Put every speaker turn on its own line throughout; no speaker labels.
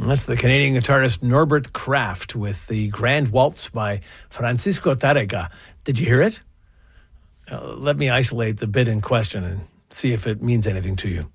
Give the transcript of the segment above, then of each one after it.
That's the Canadian guitarist Norbert Kraft with the Grand Waltz by Francisco Tárrega. Did you hear it? Let me isolate the bit in question and see if it means anything to you.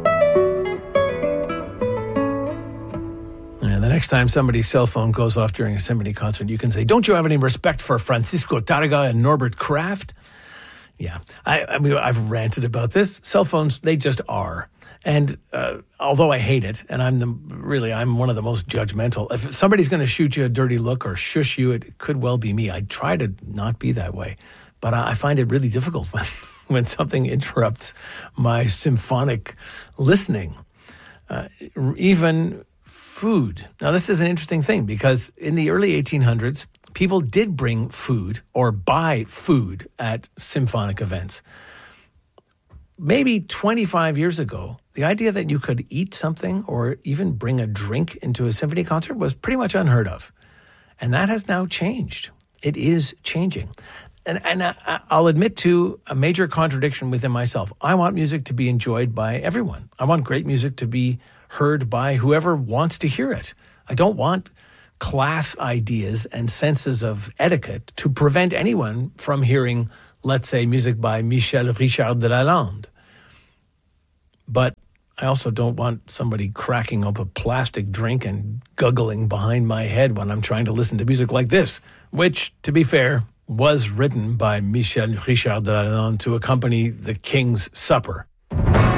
And the next time somebody's cell phone goes off during a symphony concert, you can say, "Don't you have any respect for Francisco Tárrega and Norbert Kraft?" Yeah, I mean, I've ranted about this. Cell phones, they just are. And although I hate it, and I'm one of the most judgmental, if somebody's going to shoot you a dirty look or shush you, it could well be me. I try to not be that way. But I find it really difficult when something interrupts my symphonic listening. Even food. Now, this is an interesting thing because in the early 1800s, people did bring food or buy food at symphonic events. Maybe 25 years ago, the idea that you could eat something or even bring a drink into a symphony concert was pretty much unheard of. And that has now changed. It is changing. And I'll admit to a major contradiction within myself. I want music to be enjoyed by everyone. I want great music to be heard by whoever wants to hear it. I don't want class ideas and senses of etiquette to prevent anyone from hearing, let's say, music by Michel Richard de Lalande. But I also don't want somebody cracking up a plastic drink and guggling behind my head when I'm trying to listen to music like this, which, to be fair, was written by Michel Richard de Lalande to accompany the King's Supper.